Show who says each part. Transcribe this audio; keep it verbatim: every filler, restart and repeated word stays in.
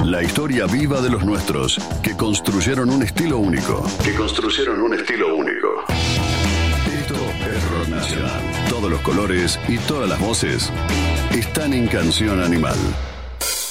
Speaker 1: La historia viva de los nuestros, que construyeron un estilo único. Que construyeron un estilo único. Esto es Rock Nacional. Todos los colores y todas las voces están en Canción Animal.